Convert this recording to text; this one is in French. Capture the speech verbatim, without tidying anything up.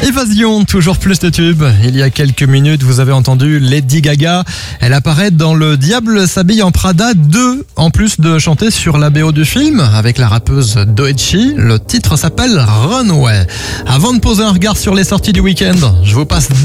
Évasion, toujours plus de tubes. Il y a quelques minutes, vous avez entendu Lady Gaga. Elle apparaît dans Le Diable s'habille en Prada deux, en plus de chanter sur la B O du film avec la rappeuse Doechii. Le titre s'appelle Runway. Avant de poser un regard sur les sorties du week-end, je vous passe